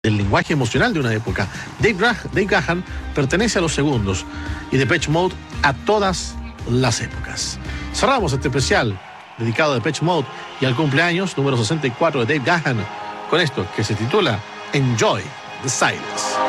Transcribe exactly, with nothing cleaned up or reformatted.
el lenguaje emocional de una época. Dave, Grah- Dave Gahan pertenece a los segundos y Depeche Mode a todas las épocas. Cerramos este especial dedicado a Depeche Mode y al cumpleaños número sesenta y cuatro de Dave Gahan con esto que se titula Enjoy the Silence.